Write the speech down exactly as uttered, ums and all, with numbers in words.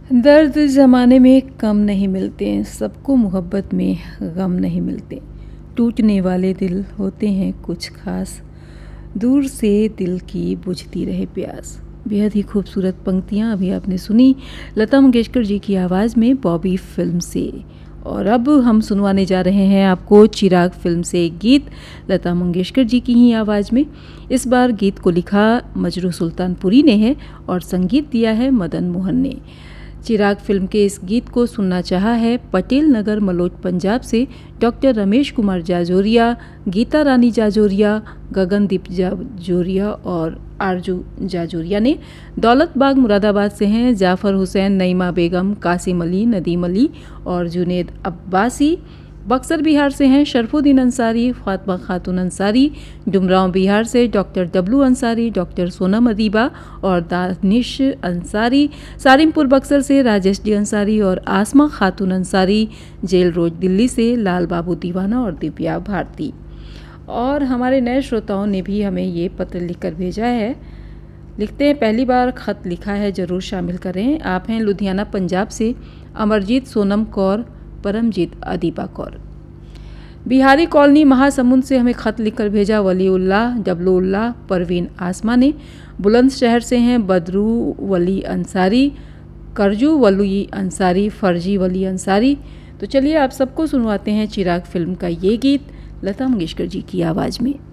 दर्द ज़माने में कम नहीं मिलते, सबको मोहब्बत में गम नहीं मिलते। टूटने वाले दिल होते हैं कुछ खास, दूर से दिल की बुझती रहे प्यास। बेहद ही खूबसूरत पंक्तियाँ अभी आपने सुनी लता मंगेशकर जी की आवाज़ में बॉबी फिल्म से। और अब हम सुनवाने जा रहे हैं आपको चिराग फिल्म से एक गीत लता मंगेशकर जी की ही आवाज़ में। इस बार गीत को लिखा मजरू सुल्तानपुरी ने है और संगीत दिया है मदन मोहन ने। चिराग फिल्म के इस गीत को सुनना चाहा है पटेल नगर मलोट पंजाब से डॉक्टर रमेश कुमार जाजोरिया, गीता रानी जाजोरिया, गगनदीप जाजोरिया और आरजू जाजोरिया ने। दौलत बाग मुरादाबाद से हैं जाफ़र हुसैन, नईमा बेगम, कासिम अली, नदीम अली और जुनेद अब्बासी। बक्सर बिहार से हैं शरफुद्दीन अंसारी, फातमा खातून अंसारी। डुमरांव बिहार से doctor W Ansari, doctor Sonam Adiba और दानिश अंसारी। सारिमपुर बक्सर से राजेश डी अंसारी और आसमा खातून अंसारी। जेल रोड दिल्ली से लाल बाबू दीवाना और दिव्या भारती। और हमारे नए श्रोताओं ने भी हमें ये पत्र लिखकर भेजा है। लिखते हैं, पहली बार ख़त लिखा है, ज़रूर शामिल करें। आप हैं लुधियाना पंजाब से अमरजीत सोनम कौर, परमजीत अदीबा कौर। बिहारी कॉलोनी महासमुंद से हमें ख़त लिखकर भेजा वलीउल्लाह, डब्लूउल्लाह, परवीन आसमा ने। बुलंदशहर से हैं बदरू वली अंसारी, करजू वली अंसारी, फर्जी वली अंसारी। तो चलिए आप सबको सुनवाते हैं चिराग फिल्म का ये गीत लता मंगेशकर जी की आवाज़ में।